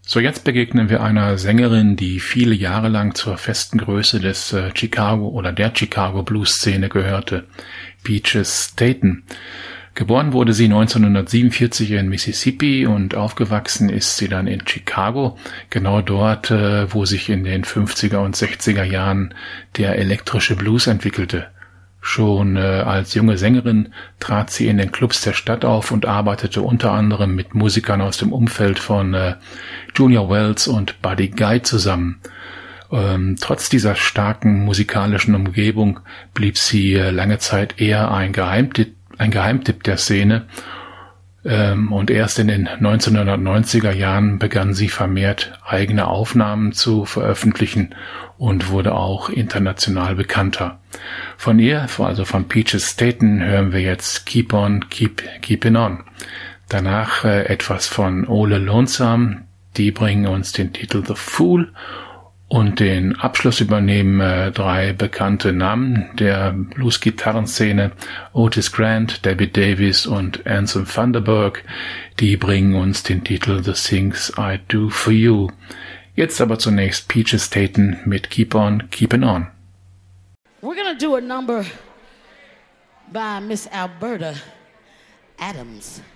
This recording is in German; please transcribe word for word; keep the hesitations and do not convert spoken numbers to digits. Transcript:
So, jetzt begegnen wir einer Sängerin, die viele Jahre lang zur festen Größe des äh, Chicago oder der Chicago Blues-Szene gehörte, Peaches Staten. Geboren wurde sie neunzehnhundertsiebenundvierzig in Mississippi und aufgewachsen ist sie dann in Chicago, genau dort, äh, wo sich in den fünfziger und sechziger Jahren der elektrische Blues entwickelte. Schon äh, als junge Sängerin trat sie in den Clubs der Stadt auf und arbeitete unter anderem mit Musikern aus dem Umfeld von äh, Junior Wells und Buddy Guy zusammen. Ähm, trotz dieser starken musikalischen Umgebung blieb sie äh, lange Zeit eher ein Geheimtipp, ein Geheimtipp der Szene. Ähm, und erst in den neunzehnhundertneunziger Jahren begann sie vermehrt eigene Aufnahmen zu veröffentlichen und wurde auch international bekannter. Von ihr, also von Peaches Staten, hören wir jetzt Keep On, Keep, Keepin' On. Danach äh, etwas von Ole Lonesome, die bringen uns den Titel The Fool, und den Abschluss übernehmen äh, drei bekannte Namen der Blues-Gitarrenszene, Otis Grant, Debbie Davis und Anson Thunderberg. Die bringen uns den Titel The Things I Do For You. Jetzt aber zunächst Peaches Staten mit Keep On, Keepin' On. We're gonna do a number by Miss Alberta Adams.